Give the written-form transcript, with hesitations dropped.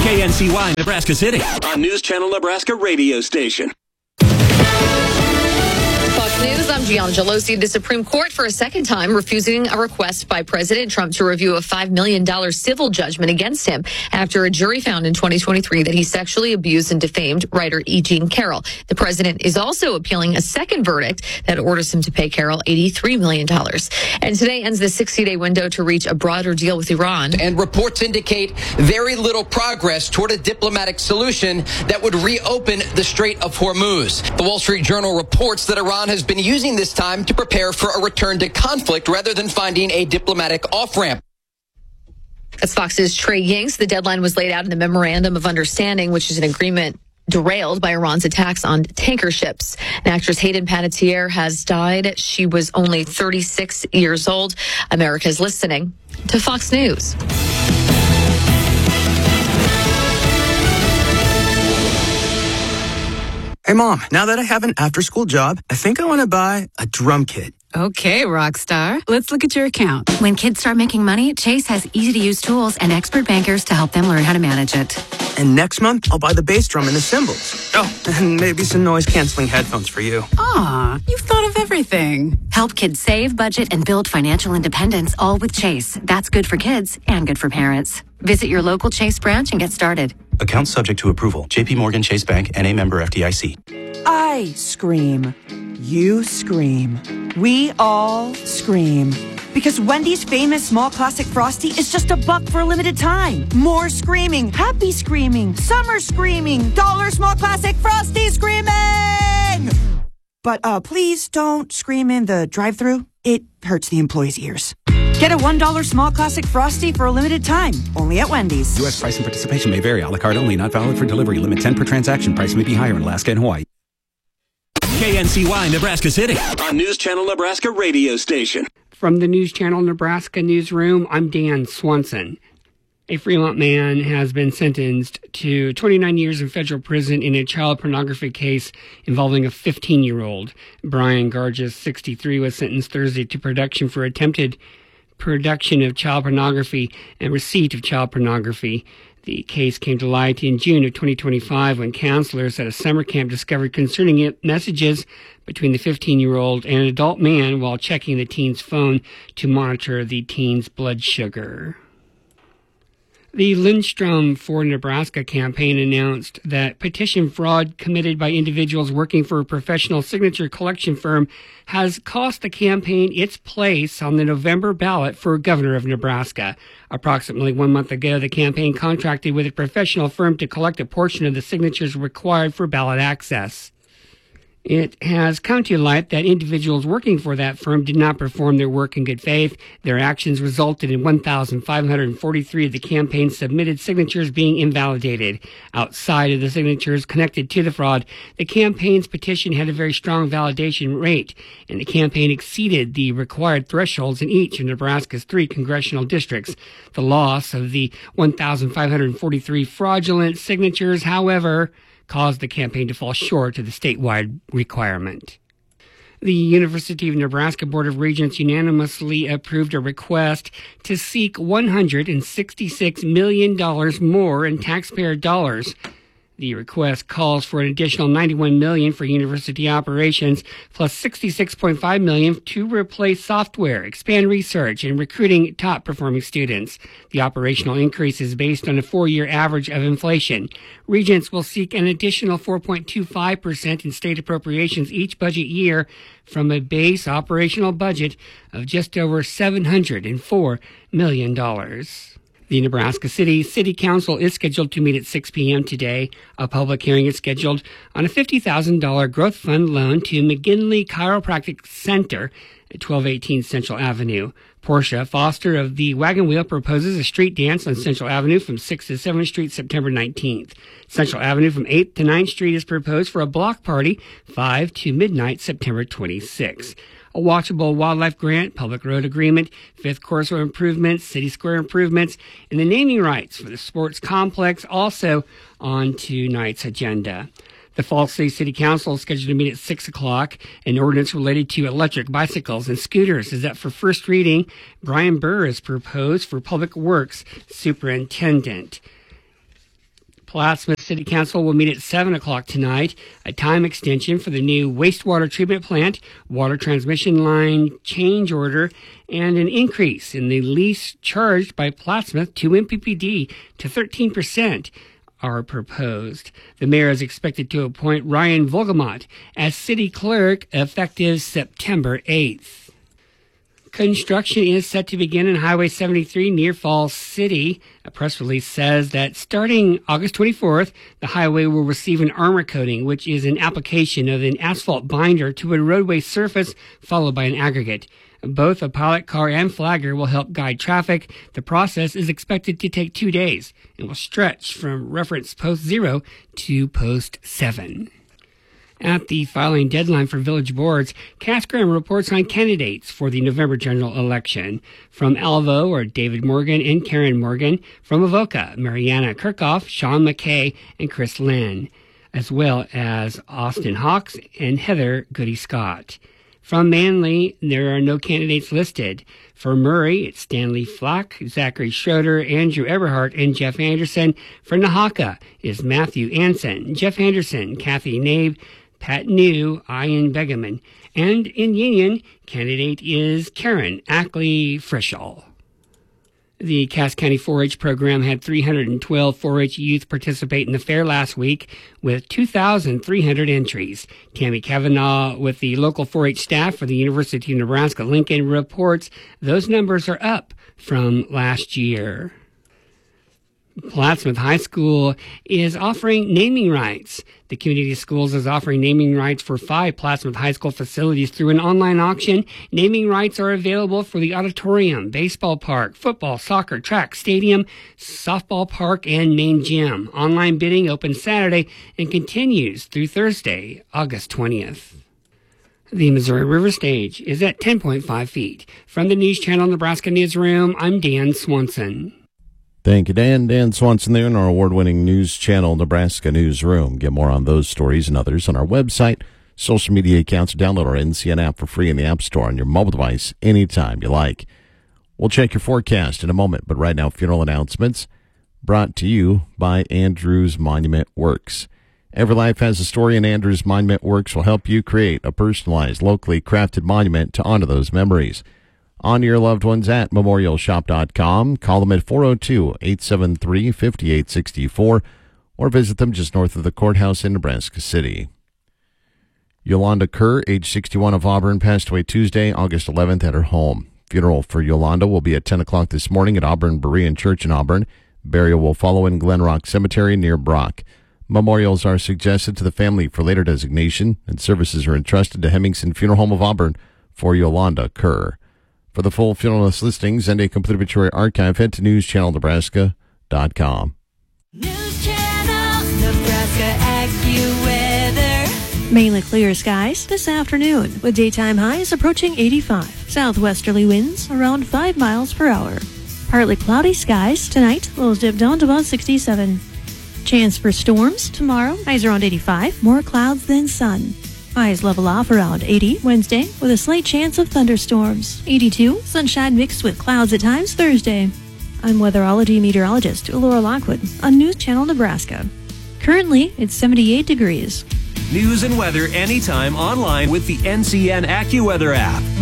KNCY, Nebraska City, on News Channel Nebraska radio station. Fox News, I'm Gianna Gelosi. The Supreme Court, for a second time, refusing a request by President Trump to review a $5 million civil judgment against him after a jury found in 2023 that he sexually abused and defamed writer E. Jean Carroll. The president is also appealing a second verdict that orders him to pay Carroll $83 million. And today ends the 60-day window to reach a broader deal with Iran. And reports indicate very little progress toward a diplomatic solution that would reopen the Strait of Hormuz. The Wall Street Journal reports that Iran has been using this time to prepare for a return to conflict rather than finding a diplomatic off-ramp. That's Fox's Trey Yanks. The deadline was laid out in the Memorandum of Understanding, which is an agreement derailed by Iran's attacks on tanker ships. And actress Hayden Panettiere has died. She was only 36 years old. America's listening to Fox News. Hey, Mom, now that I have an after-school job, I think I want to buy a drum kit. Okay, rock star. Let's look at your account. When kids start making money, Chase has easy-to-use tools and expert bankers to help them learn how to manage it. And next month, I'll buy the bass drum and the cymbals. Oh, and maybe some noise-canceling headphones for you. Aw, you've thought of everything. Help kids save, budget, and build financial independence, all with Chase. That's good for kids and good for parents. Visit your local Chase branch and get started. Account subject to approval. J.P. Morgan Chase Bank, N.A. member FDIC. I scream. You scream. We all scream. Because Wendy's famous small classic Frosty is just $1 for a limited time. More screaming, happy screaming, summer screaming, dollar small classic Frosty screaming! But please don't scream in the drive-thru. It hurts the employees' ears. Get a $1 small classic Frosty for a limited time, only at Wendy's. U.S. price and participation may vary. A la carte only, not valid for delivery. Limit 10 per transaction. Price may be higher in Alaska and Hawaii. KNCY, Nebraska City, on News Channel Nebraska radio station. From the News Channel Nebraska newsroom, I'm Dan Swanson. A Fremont man has been sentenced to 29 years in federal prison in a child pornography case involving a 15-year-old. Brian Garges, 63, was sentenced Thursday to production for attempted production of child pornography and receipt of child pornography. The case came to light in June of 2025 when counselors at a summer camp discovered concerning messages between the 15-year-old and an adult man while checking the teen's phone to monitor the teen's blood sugar. The Lindstrom for Nebraska campaign announced that petition fraud committed by individuals working for a professional signature collection firm has cost the campaign its place on the November ballot for governor of Nebraska. Approximately 1 month ago, the campaign contracted with a professional firm to collect a portion of the signatures required for ballot access. It has come to light that individuals working for that firm did not perform their work in good faith. Their actions resulted in 1,543 of the campaign's submitted signatures being invalidated. Outside of the signatures connected to the fraud, the campaign's petition had a very strong validation rate, and the campaign exceeded the required thresholds in each of Nebraska's 3 congressional districts. The loss of the 1,543 fraudulent signatures, however, caused the campaign to fall short of the statewide requirement. The University of Nebraska Board of Regents unanimously approved a request to seek $166 million more in taxpayer dollars. The request calls for an additional $91 million for university operations, plus $66.5 million to replace software, expand research, and recruiting top-performing students. The operational increase is based on a 4-year average of inflation. Regents will seek an additional 4.25% in state appropriations each budget year from a base operational budget of just over $704 million. The Nebraska City Council is scheduled to meet at 6 p.m. today. A public hearing is scheduled on a $50,000 growth fund loan to McGinley Chiropractic Center at 1218 Central Avenue. Portia Foster of the Wagon Wheel proposes a street dance on Central Avenue from 6th to 7th Street September 19th. Central Avenue from 8th to 9th Street is proposed for a block party 5 to midnight September 26th. A watchable wildlife grant, public road agreement, fifth corso improvements, city square improvements, and the naming rights for the sports complex also on tonight's agenda. The Falls City Council is scheduled to meet at 6 o'clock. An ordinance related to electric bicycles and scooters is up for first reading. Brian Burr is proposed for Public Works Superintendent. Plattsmouth City Council will meet at 7 o'clock tonight. A time extension for the new wastewater treatment plant, water transmission line change order, and an increase in the lease charged by Plattsmouth to MPPD to 13% are proposed. The mayor is expected to appoint Ryan Volgamott as city clerk effective September 8th. Construction is set to begin on Highway 73 near Falls City. A press release says that starting August 24th, the highway will receive an armor coating, which is an application of an asphalt binder to a roadway surface followed by an aggregate. Both a pilot car and flagger will help guide traffic. The process is expected to take 2 days and will stretch from reference post 0 to post 7. At the filing deadline for village boards, Cass Graham reports on candidates for the November general election. From Alvo are David Morgan and Karen Morgan. From Avoca, Mariana Kirchhoff, Sean McKay, and Chris Lynn, as well as Austin Hawks and Heather Goody Scott. From Manly, there are no candidates listed. For Murray, it's Stanley Flock, Zachary Schroeder, Andrew Eberhardt, and Jeff Anderson. For Nahaka is Matthew Anson, Jeff Anderson, Kathy Nabe, Pat New, Ian Begeman. And in Union, candidate is Karen Ackley Frischel. The Cass County 4-H program had 312 4-H youth participate in the fair last week with 2,300 entries. Tammy Kavanaugh with the local 4-H staff for the University of Nebraska-Lincoln reports those numbers are up from last year. Plattsmouth High School is offering naming rights. The community schools is offering naming rights for 5 Plattsmouth High School facilities through an online auction. Naming rights are available for the auditorium, baseball park, football, soccer, track, stadium, softball park, and main gym. Online bidding opens Saturday and continues through Thursday, August 20th. The Missouri River Stage is at 10.5 feet. From the News Channel Nebraska Newsroom, I'm Dan Swanson. Thank you, Dan. Dan Swanson there in our award-winning News Channel Nebraska Newsroom. Get more on those stories and others on our website, social media accounts, or download our NCN app for free in the App Store on your mobile device anytime you like. We'll check your forecast in a moment, but right now, funeral announcements brought to you by Andrews Monument Works. Every life has a story, and Andrews Monument Works will help you create a personalized, locally crafted monument to honor those memories. Honor your loved ones at memorialshop.com. Call them at 402-873-5864 or visit them just north of the courthouse in Nebraska City. Yolanda Kerr, age 61 of Auburn, passed away Tuesday, August 11th at her home. Funeral for Yolanda will be at 10 o'clock this morning at Auburn Berean Church in Auburn. Burial will follow in Glen Rock Cemetery near Brock. Memorials are suggested to the family for later designation, and services are entrusted to Hemmingson Funeral Home of Auburn for Yolanda Kerr. For the full funeral list listings and a complete obituary archive, head to newschannelnebraska.com. News Channel Nebraska AccuWeather. Mainly clear skies this afternoon, with daytime highs approaching 85. Southwesterly winds around 5 miles per hour. Partly cloudy skies tonight, lows dip down to about 67. Chance for storms tomorrow, highs around 85, more clouds than sun. Highs level off around 80 Wednesday with a slight chance of thunderstorms. 82, sunshine mixed with clouds at times Thursday. I'm weatherology meteorologist Laura Lockwood on News Channel Nebraska. Currently, it's 78 degrees. News and weather anytime online with the NCN AccuWeather app.